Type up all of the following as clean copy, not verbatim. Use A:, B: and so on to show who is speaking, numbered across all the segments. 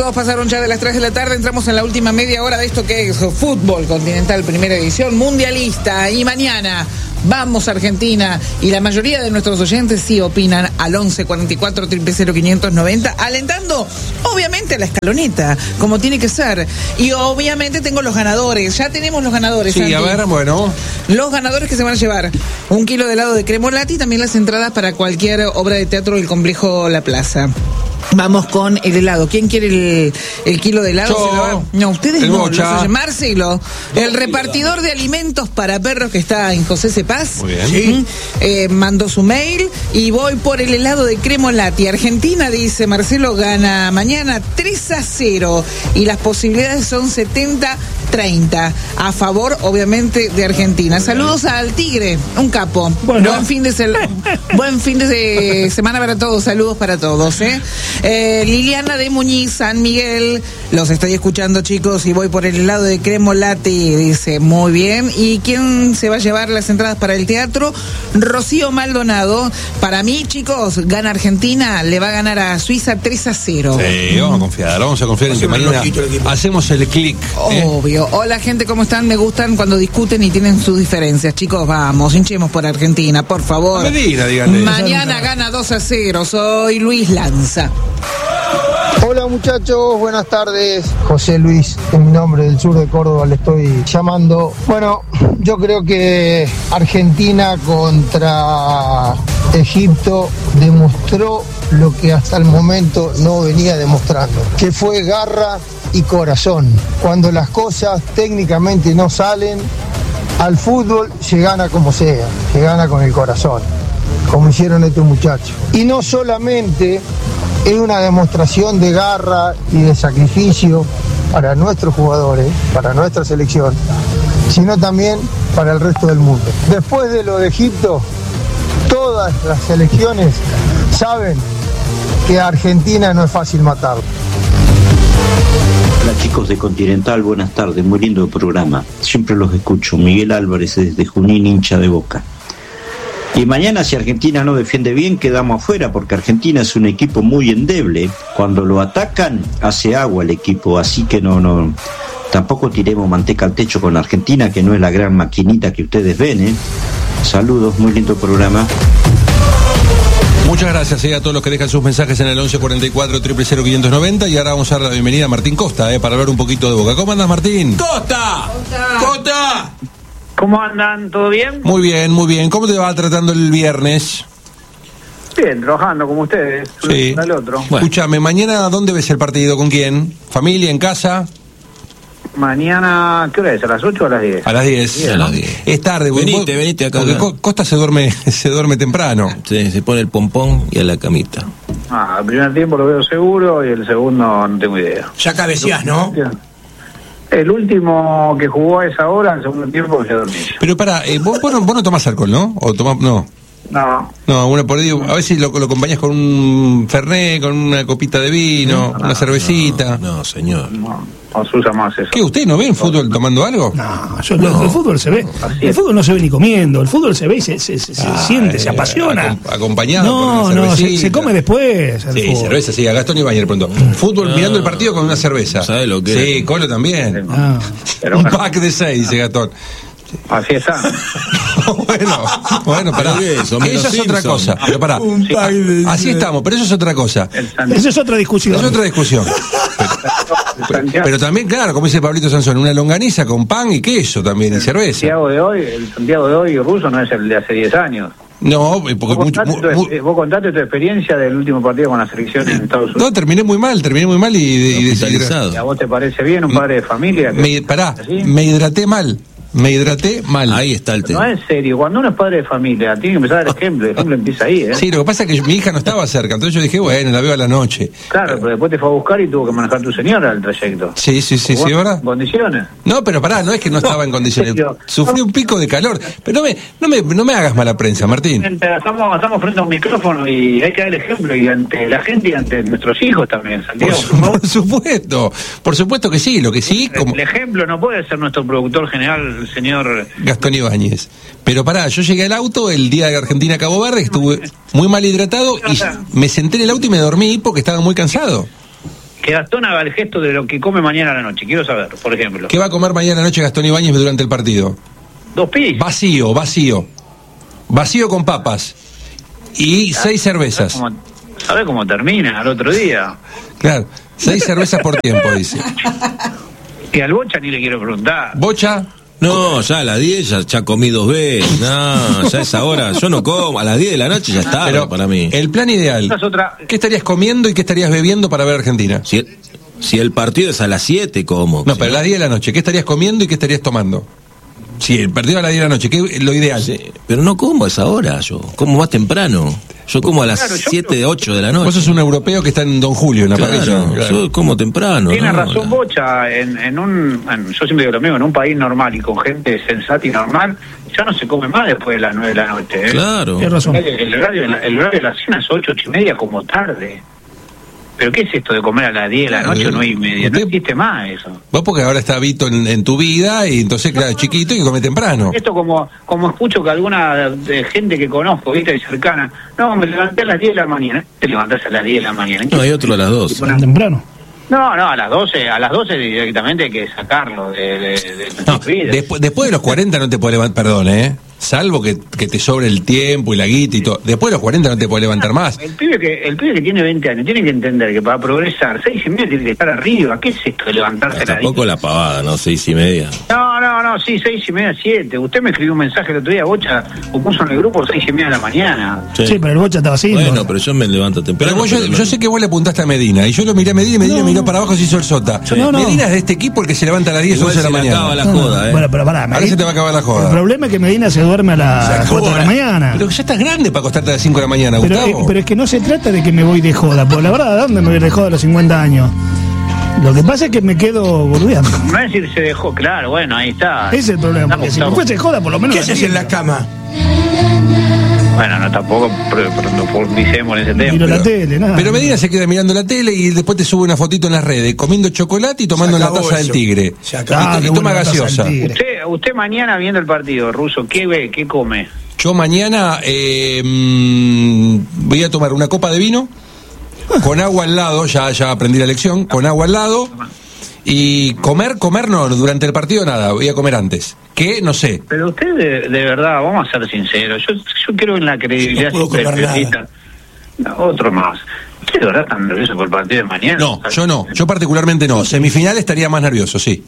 A: Todos pasaron ya de las 3 de la tarde, entramos en la última media hora de esto que es Fútbol Continental, primera edición, mundialista, y mañana vamos a Argentina, y la mayoría de nuestros oyentes sí opinan al 11 44 000 590, alentando obviamente a la escaloneta, como tiene que ser, y obviamente tengo los ganadores, ya tenemos los ganadores.
B: Sí,
A: Santi.
B: a ver, bueno.
A: Los ganadores que se van a llevar 1 kilo de helado de cremolati y también las entradas para cualquier obra de teatro del complejo La Plaza. Vamos con el helado. ¿Quién quiere el kilo de helado?
B: Yo.
A: No, ustedes no.
B: Bocha.
A: Marcelo, el repartidor de alimentos para perros que está en José Cepaz.
B: Muy bien.
A: Sí. Mandó su mail y voy por el helado de cremolati. Argentina, dice Marcelo, gana mañana 3-0 y las posibilidades son 70-30 a favor, obviamente, de Argentina. Saludos al Tigre, un capo.
C: Bueno.
A: Buen fin de semana para todos. Saludos para todos, Liliana de Muñiz, San Miguel, los estoy escuchando, chicos, y voy por el helado de cremolati, dice, muy bien. ¿Y quién se va a llevar las entradas para el teatro? Rocío Maldonado. Para mí, chicos, gana Argentina, le va a ganar a Suiza 3-0.
B: Sí, vamos a confiar en que mañana hacemos el clic.
A: Obvio. Hola, gente, ¿cómo están? Me gustan cuando discuten y tienen sus diferencias. Chicos, vamos, hinchemos por Argentina, por favor.
B: Medina, díganle.
A: Mañana gana 2-0. Soy Luis Lanza.
D: Hola muchachos, buenas tardes. José Luis, en mi nombre, del sur de Córdoba, le estoy llamando. Bueno, yo creo que Argentina contra Egipto demostró lo que hasta el momento no venía demostrando, que fue garra y corazón. Cuando las cosas técnicamente no salen, al fútbol se gana como sea, se gana con el corazón, como hicieron estos muchachos. Y no solamente es una demostración de garra y de sacrificio para nuestros jugadores, para nuestra selección, sino también para el resto del mundo. Después de lo de Egipto, todas las selecciones saben que a Argentina no es fácil matarlo.
E: Hola chicos de Continental, buenas tardes, muy lindo el programa, siempre los escucho. Miguel Álvarez desde Junín, hincha de Boca. Y mañana, si Argentina no defiende bien, quedamos afuera, porque Argentina es un equipo muy endeble. Cuando lo atacan, hace agua el equipo, así que no, tampoco tiremos manteca al techo con Argentina, que no es la gran maquinita que ustedes ven, Saludos, muy lindo programa.
B: Muchas gracias a todos los que dejan sus mensajes en el 11 44 000 590, y ahora vamos a dar la bienvenida a Martín Costa, para hablar un poquito de Boca. ¿Cómo andas, Martín?
F: ¡Costa!
G: ¿Cómo andan? ¿Todo bien?
B: Muy bien, muy bien. ¿Cómo te va tratando el viernes?
G: Bien, trabajando como ustedes.
B: Sí.
G: Al otro.
B: Bueno. Escúchame, mañana ¿dónde ves el partido? ¿Con quién? ¿Familia, en casa?
G: Mañana, ¿qué hora es? ¿A las 8 o a las 10?
B: A las 10.
F: Sí, a las 10.
B: Es tarde.
F: Venite acá.
B: Porque Costa se duerme temprano.
F: Sí, se pone el pompón y a la camita.
G: El primer tiempo lo veo seguro y el segundo no tengo idea.
C: Ya cabeceás, ¿no?
G: El último que jugó a esa hora, el segundo tiempo, ya dormí.
B: Pero pará, vos no tomás alcohol, ¿no? ¿O tomás? No. No, una por ahí, a ver si lo acompañás con un fernet, con una copita de vino, una cervecita.
F: No, señor.
G: No se usa más eso.
B: ¿Qué, usted no ve el fútbol tomando algo?
C: No, el fútbol se ve. El fútbol no se ve ni comiendo. El fútbol se ve y se siente, se apasiona.
B: Acompañado
C: por una cervecita. Se come después.
B: Sí, cerveza, sí, a Gastón Ibáñez le preguntó. Fútbol mirando el partido con una cerveza.
F: ¿Sabes lo que
B: Sí, Colo también.
G: Pero
B: un pack de 6, dice Gastón.
G: Así está.
B: bueno, pará. Eso es otra cosa. Pero pará. Así estamos, pero eso es otra cosa.
C: Eso es otra discusión.
B: Es otra discusión. Pero también, claro, como dice Pablito Sansón, una longaniza con pan y queso también, y cerveza.
G: El Santiago de hoy ruso no es el de hace 10 años.
B: No, porque
G: vos contaste tu experiencia del último partido con la selección en Estados Unidos.
B: No, terminé muy mal y
F: deshidrado.
G: ¿Y a vos te parece bien un padre de familia?
B: Me hidraté mal.
F: Ahí está el tema.
G: No, es serio, cuando uno es padre de familia, tiene que empezar a dar ejemplo. El ejemplo empieza ahí,
B: Sí, lo que pasa es que mi hija no estaba cerca, entonces yo dije, bueno, la veo a la noche.
G: Claro, pero después te fue a buscar y tuvo que manejar tu señora el trayecto.
B: Sí, ¿verdad?
G: ¿En condiciones?
B: No, pero pará, no es que no estaba en condiciones. Sufrí un pico de calor. Pero no me hagas mala prensa, Martín.
G: Estamos frente a un micrófono y hay que dar el ejemplo, y ante la gente y ante nuestros hijos también, Santiago.
B: Por supuesto que sí, lo que sí...
G: El ejemplo no puede ser nuestro productor general, el señor
B: Gastón Ibáñez. Pero pará, yo llegué al auto el día de Argentina-Cabo Verde, estuve muy mal hidratado y me senté en el auto y me dormí porque estaba muy cansado.
G: Que Gastón haga el gesto de lo que come mañana a la noche. Quiero saber, por ejemplo.
B: ¿Qué va a comer mañana a la noche Gastón Ibáñez durante el partido?
G: 2 pis.
B: Vacío con papas y 6 cervezas.
G: ¿Sabés cómo termina al otro día?
B: Claro, 6 cervezas por tiempo, dice.
G: Y al Bocha ni le quiero preguntar.
B: ¿Bocha?
F: No, ya a las 10 ya comí 2 veces. No, ya es ahora. Yo no como. A las 10 de la noche ya está. Pero para mí.
B: El plan ideal. ¿Qué estarías comiendo y qué estarías bebiendo para ver Argentina?
F: Si el partido es a las 7, ¿cómo?
B: No, pero a las 10 de la noche. ¿Qué estarías comiendo y qué estarías tomando? Si el partido a las 10 de la noche, ¿qué es lo ideal?
F: Sí, pero no como a esa hora, yo como más temprano. Yo como a las 7, 8 de la noche.
B: Vos sos un europeo que está en Don Julio, en la parrilla.
F: Claro. Yo como temprano.
G: Tiene razón Bocha, yo siempre digo lo mismo, en un país normal y con gente sensata y normal, ya no se come más después de las 9 de la noche.
F: Claro.
C: Tienes razón.
G: El horario de la cena es 8, 8:30 como tarde. ¿Pero qué es esto de comer a las 10 de la noche o 9:30? No existe más eso.
B: Vos porque ahora está Vito en tu vida y entonces, claro, chiquito y come temprano.
G: Esto como escucho que alguna de gente que conozco, viste, cercana, no, me levanté a las 10 de la mañana. Te levantás a las 10 de la mañana.
F: No, hay otro a las 2.
C: Temprano.
G: No, a las 12 directamente hay que sacarlo de
B: no, después de los 40 no te puedes levantar, perdón, salvo que te sobre el tiempo y la guita y todo. Después de los 40 no te puedes levantar más.
G: El pibe que tiene 20 años tiene que entender que para progresar 6:30 tiene que estar arriba. ¿Qué es esto de levantarse a la
F: Tampoco la pavada, ¿no? 6:30.
G: No, sí, 6:30, 7. Usted me escribió un mensaje el otro día, Bocha, o puso en el grupo 6:30 de la mañana.
C: Sí, pero el Bocha estaba así.
F: Bueno, pero yo me levanto temprano.
B: Pero yo sé que vos le apuntaste a Medina, y yo lo miré a Medina y Medina miró para abajo y se hizo el sota. Medina es de este equipo el que se levanta a las 10 o 11 de la mañana.
F: Acaba la joda,
C: Bueno, pero pará,
B: ahora se te va a acabar la joda.
C: El problema es que Medina se duerme a las 4 de la mañana.
B: Pero ya estás grande para acostarte a las 5 de la mañana, Gustavo.
C: Pero es que no se trata de que me voy de joda, porque la verdad, ¿de dónde me voy de joda a los 50 años? Lo que pasa es que me quedo burbujeando.
G: No es decir se dejó, claro, bueno, ahí está.
C: Ese es el problema, porque si me fuese joda, por lo menos...
H: ¿Qué haces en la cama?
G: Bueno, no tampoco profundicemos en ese tema.
C: Miro la tele, nada.
B: Pero Medina se queda mirando la tele y después te sube una fotito en las redes, comiendo chocolate y tomando la taza del Tigre. Y toma gaseosa.
G: Usted mañana viendo el partido, Russo, ¿qué ve? ¿Qué come?
B: Yo mañana voy a tomar una copa de vino con agua al lado, ya aprendí la lección, con agua al lado. Y comer no, durante el partido nada, voy a comer antes. ¿Qué? No sé.
G: Pero usted, de verdad, vamos a ser sinceros, yo creo en la credibilidad.
H: No puedo comer nada.
G: No, otro más. ¿Usted de verdad está nervioso por el partido de mañana?
B: No, yo particularmente no. Semifinal estaría más nervioso, sí.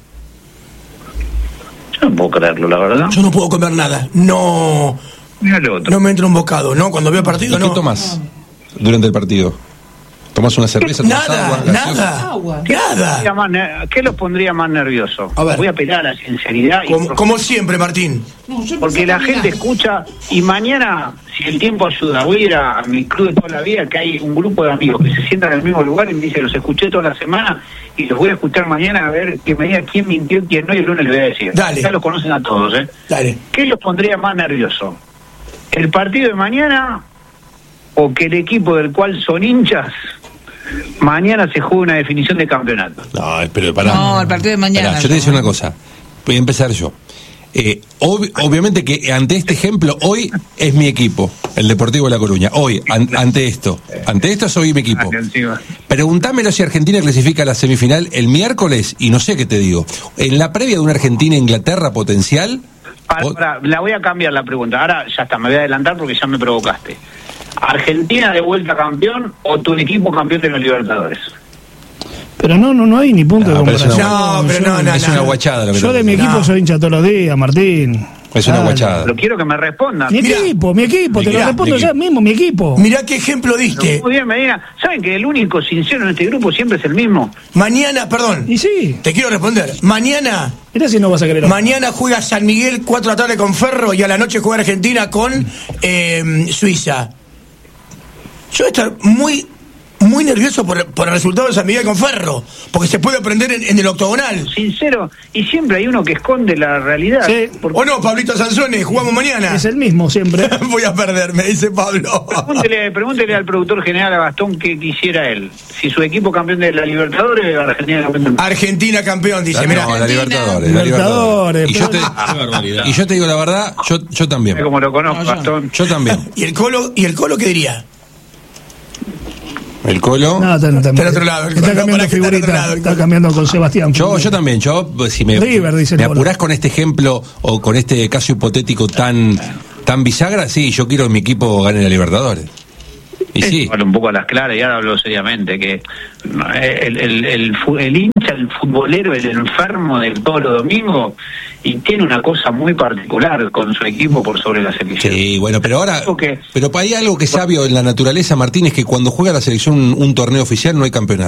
G: Yo no puedo creerlo, la verdad.
H: Yo no puedo comer nada. No me entra un bocado, ¿no? Cuando veo el partido,
B: ¿Qué tomás durante el partido? ¿Tomás una cerveza?
H: Nada.
G: ¿Qué los pondría más nerviosos? Voy a apelar a la sinceridad.
H: Como siempre, Martín.
G: Porque la gente escucha y mañana, si el tiempo ayuda, voy a ir a mi club de toda la vida, que hay un grupo de amigos que se sientan en el mismo lugar y me dicen, los escuché toda la semana y los voy a escuchar mañana a ver que me diga quién mintió y quién no, y el lunes les voy a decir.
H: Dale.
G: Ya los conocen a todos,
H: Dale.
G: ¿Qué los pondría más nerviosos? ¿El partido de mañana o que el equipo del cual son hinchas mañana se juega una definición de campeonato?
B: No, pero pará.
A: No, el partido de mañana.
B: Pará, yo te voy a decir una cosa. Voy a empezar yo. Obviamente que ante este ejemplo, hoy es mi equipo, el Deportivo de La Coruña. Hoy, ante esto soy mi equipo. Pregúntamelo si Argentina clasifica a la semifinal el miércoles y no sé qué te digo. En la previa de una Argentina-Inglaterra potencial...
G: La voy a cambiar la pregunta. Ahora ya está, me voy a adelantar porque ya me provocaste. ¿Argentina de vuelta campeón o tu equipo campeón de los Libertadores?
C: Pero no hay ni punto de comparación.
B: Es una guachada lo que
C: yo de mi equipo soy hincha todos los días, Martín.
B: Es una guachada.
G: Pero quiero que me respondan.
C: Mi equipo, te lo respondo ya mismo, mi equipo.
H: Mirá qué ejemplo diste.
G: Muy bien, Medina. ¿Saben que el único sincero en este grupo siempre es el mismo?
H: Mañana, perdón.
C: Y sí.
H: Te quiero responder. Mañana.
C: Mirá si no vas a querer.
H: Mañana juega San Miguel 4 de la tarde con Ferro y a la noche juega Argentina con Suiza. Yo voy a estar muy nervioso por el resultado de San Miguel con Ferro, porque se puede aprender en el octogonal.
G: Sincero, y siempre hay uno que esconde la realidad.
C: Sí.
H: ¿O no, Pablito Sansone? Jugamos mañana.
C: Es el mismo siempre.
H: Voy a perder, me dice Pablo.
G: Pregúntele al productor general, a Gastón, qué quisiera él. Si su equipo campeón de la Libertadores o Argentina campeón del mundo.
H: Argentina campeón, dice. Mira,
B: la Libertadores. Y yo te digo la verdad, yo también.
G: Como lo conozco, Gastón.
B: Yo también.
H: ¿Y el Colo qué diría?
B: El Colo.
C: No, está
H: al otro lado.
C: Está cambiando figurita. Está cambiando con Sebastián.
B: Yo también. Si me apurás con este ejemplo o con este caso hipotético tan bisagra, sí, yo quiero que mi equipo gane la Libertadores. Y sí.
G: Un poco a las claras, y ahora hablo seriamente, que el hincha, el futbolero, el enfermo de todos los domingos, y tiene una cosa muy particular con su equipo por sobre la selección.
B: Sí, bueno, pero ahora, pero hay algo que es sabio en la naturaleza, Martín, es que cuando juega la selección un torneo oficial no hay campeonato.